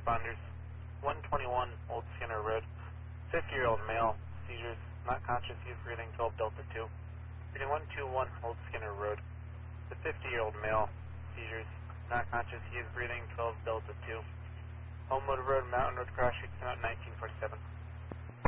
responders. 121 Old Skinner Road. 50-year-old male, seizures, not conscious, he is breathing, 12 Delta 2. Reading 121 Old Skinner Road. The 50-year-old male, seizures, not conscious, he is breathing, 12 Delta 2. Homewood Road, Mountain Road, crash, 1947.